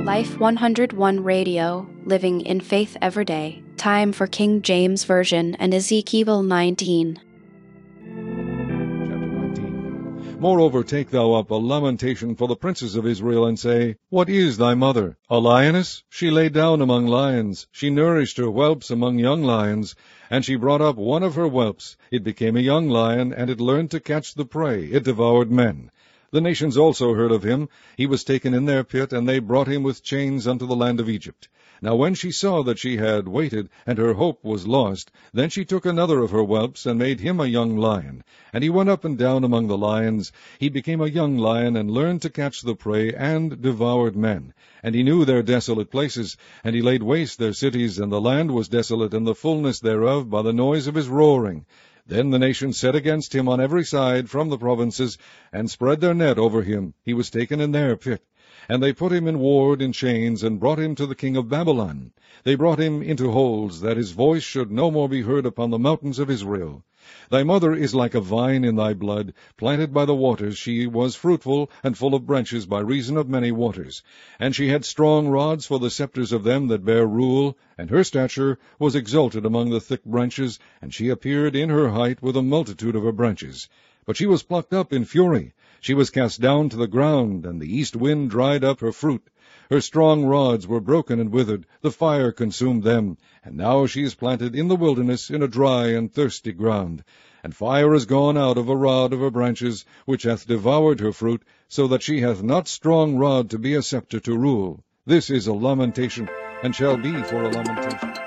Life 101 Radio, living in faith every day. Time for King James Version and Ezekiel 19. Chapter 19. Moreover, take thou up a lamentation for the princes of Israel, and say, What is thy mother? A lioness? She lay down among lions. She nourished her whelps among young lions. And she brought up one of her whelps. It became a young lion, and it learned to catch the prey. It devoured men. The nations also heard of him. He was taken in their pit, and they brought him with chains unto the land of Egypt. Now when she saw that she had waited, and her hope was lost, then she took another of her whelps, and made him a young lion. And he went up and down among the lions. He became a young lion, and learned to catch the prey, and devoured men. And he knew their desolate places, and he laid waste their cities, and the land was desolate, and the fullness thereof, by the noise of his roaring. Then the nations set against him on every side from the provinces, and spread their net over him. He was taken in their pit. And they put him in ward in chains, and brought him to the king of Babylon. They brought him into holes, that his voice should no more be heard upon the mountains of Israel. Thy mother is like a vine in thy blood, planted by the waters. She was fruitful, and full of branches by reason of many waters. And she had strong rods for the scepters of them that bear rule, and her stature was exalted among the thick branches, and she appeared in her height with a multitude of her branches. But she was plucked up in fury. She was cast down to the ground, and the east wind dried up her fruit. Her strong rods were broken and withered, the fire consumed them. And now she is planted in the wilderness, in a dry and thirsty ground. And fire is gone out of a rod of her branches, which hath devoured her fruit, so that she hath not strong rod to be a scepter to rule. This is a lamentation, and shall be for a lamentation.